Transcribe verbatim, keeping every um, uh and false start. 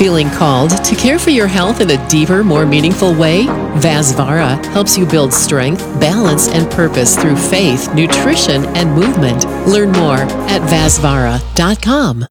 Feeling called to care for your health in a deeper, more meaningful way? Vasvara helps you build strength, balance, and purpose through faith, nutrition, and movement. Learn more at vasvara dot com.